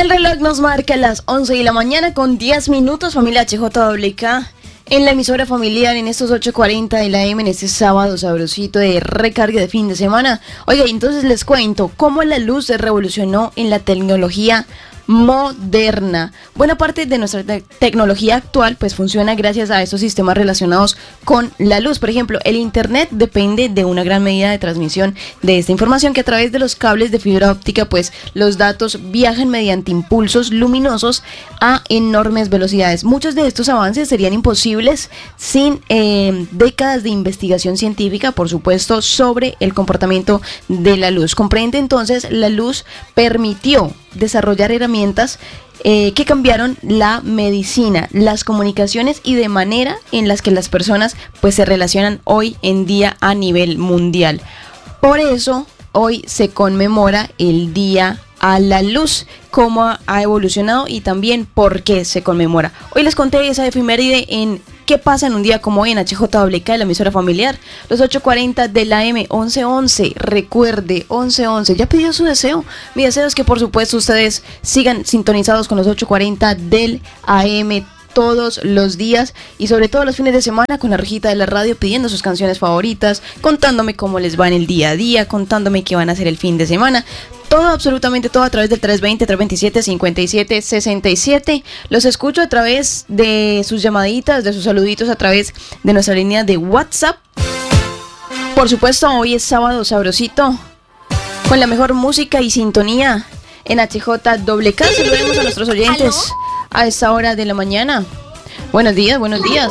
El reloj nos marca las 11 de la mañana con 10 minutos, familia HJWK. En la emisora familiar, en estos 8:40 de la M, en este sábado sabrosito de recarga de fin de semana. Oiga, entonces les cuento cómo la luz se revolucionó en la tecnología moderna. Buena parte de nuestra tecnología actual pues funciona gracias a estos sistemas relacionados con la luz. Por ejemplo, el internet depende de una gran medida de transmisión de esta información, que a través de los cables de fibra óptica pues los datos viajan mediante impulsos luminosos a enormes velocidades. Muchos de estos avances serían imposibles sin décadas de investigación científica, por supuesto, sobre el comportamiento de la luz. Comprende entonces, la luz permitió desarrollar herramientas que cambiaron la medicina, las comunicaciones y de manera en las que las personas pues se relacionan hoy en día a nivel mundial. Por eso hoy se conmemora el Día a la Luz, cómo ha evolucionado y también por qué se conmemora. Hoy les conté esa efeméride en ¿qué pasa en un día como hoy en HJWK, la emisora familiar? Los 8:40 de la M, 11:11, recuerde, 11:11. ¿Ya pidió su deseo? Mi deseo es que por supuesto ustedes sigan sintonizados con los 8:40 del AM todos los días y sobre todo los fines de semana con la rejita de la radio, pidiendo sus canciones favoritas, contándome cómo les va en el día a día, contándome qué van a hacer el fin de semana. Todo, absolutamente todo, a través del 320-327-5767. Los escucho a través de sus llamaditas, de sus saluditos, a través de nuestra línea de WhatsApp. Por supuesto, hoy es sábado sabrosito, con la mejor música y sintonía en HJWK. Saludemos a nuestros oyentes. ¿Aló? A esta hora de la mañana. Buenos días, buenos días.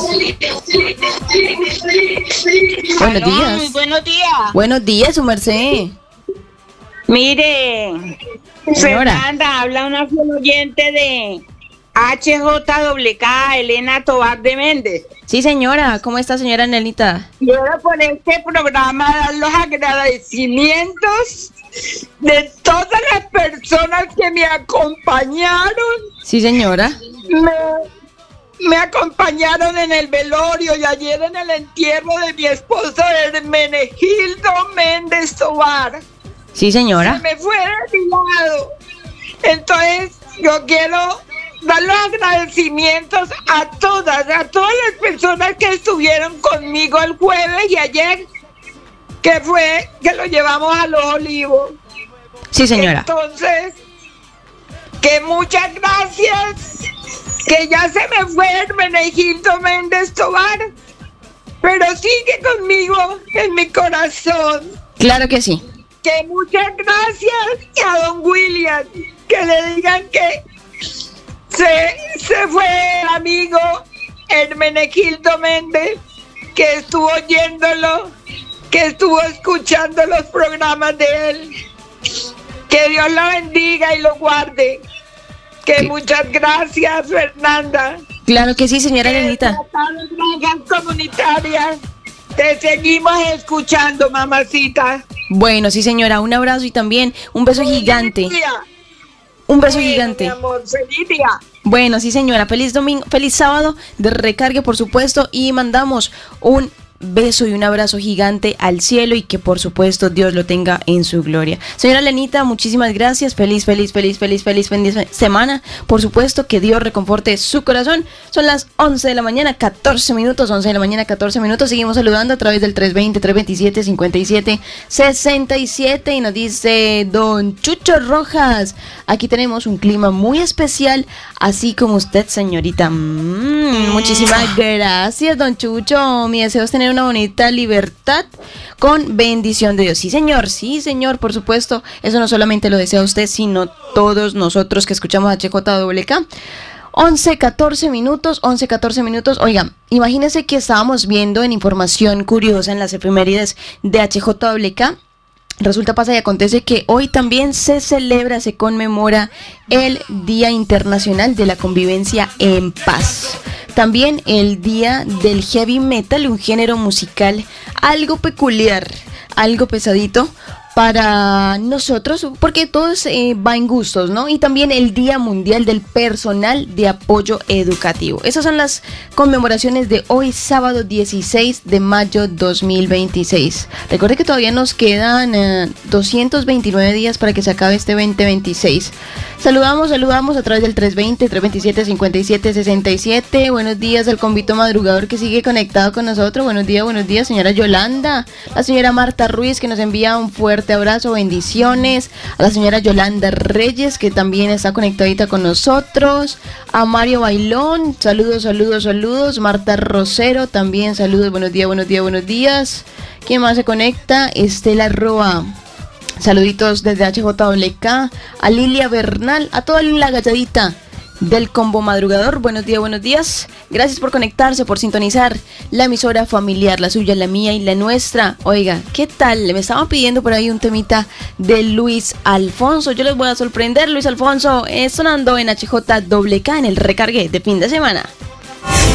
Buenos días. Muy buenos días. Buenos días, su merced. Mire, señora Fernanda, habla una fiel oyente de HJWK, Elena Tobar de Méndez. Sí, señora. ¿Cómo está, señora Nelita? Quiero por este programa dar los agradecimientos de todas las personas que me acompañaron. Sí, señora. Me acompañaron en el velorio y ayer en el entierro de mi esposo Hermenegildo Méndez Tobar. Sí, señora. Se me fue de mi lado. Entonces, yo quiero dar los agradecimientos a todas las personas que estuvieron conmigo el jueves y ayer, que fue que lo llevamos a Los Olivos. Sí, señora. Entonces, que muchas gracias, que ya se me fue Hermenegildo Méndez Tobar, pero sigue conmigo en mi corazón. Claro que sí. Que muchas gracias a don William, que le digan que se fue el amigo Hermenegildo Méndez, que estuvo oyéndolo, que estuvo escuchando los programas de él. Que Dios lo bendiga y lo guarde. Que muchas gracias, Fernanda. Claro que sí, señora Lenita. Comunitarias, te seguimos escuchando, mamacita. Bueno, sí, señora, un abrazo y también un beso gigante. Un beso gigante. Mi amor, feliz día. Bueno, sí, señora, feliz domingo, feliz sábado de recargue, por supuesto, y mandamos un beso y un abrazo gigante al cielo y que por supuesto Dios lo tenga en su gloria. Señora Lenita, muchísimas gracias. Feliz semana. Por supuesto que Dios reconforte su corazón. Son las 11 de la mañana, 14 minutos. 11 de la mañana, 14 minutos. Seguimos saludando a través del 320-327-5767 y nos dice don Chucho Rojas: aquí tenemos un clima muy especial, así como usted, señorita. Muchísimas gracias, don Chucho. Mi deseo es tener una bonita libertad con bendición de Dios. Sí, señor, por supuesto. Eso no solamente lo desea usted, sino todos nosotros que escuchamos a HJWK. 11:14 minutos. Oiga, imagínense que estábamos viendo en información curiosa en las efemérides de HJWK. Resulta, pasa y acontece que hoy también se conmemora el Día Internacional de la Convivencia en Paz. También el Día del Heavy Metal, un género musical algo peculiar, algo pesadito para nosotros, porque todo va en gustos, ¿no? Y también el Día Mundial del Personal de Apoyo Educativo. Esas son las conmemoraciones de hoy, sábado 16 de mayo 2026. Recuerde que todavía nos quedan 229 días para que se acabe este 2026. Saludamos a través del 320-327-5767. Buenos días al convito madrugador que sigue conectado con nosotros. Buenos días, señora Yolanda. La señora Marta Ruiz, que nos envía un fuerte abrazo, bendiciones. A la señora Yolanda Reyes, que también está conectadita con nosotros. A Mario Bailón, saludos. Marta Rosero, también saludos, buenos días. ¿Quién más se conecta? Estela Roa. Saluditos desde HJWK, a Lilia Bernal, a toda la galladita del combo madrugador. Buenos días. Gracias por conectarse, por sintonizar la emisora familiar, la suya, la mía y la nuestra. Oiga, ¿qué tal? Me estaban pidiendo por ahí un temita de Luis Alfonso. Yo les voy a sorprender, Luis Alfonso, sonando en HJWK en el recargue de fin de semana.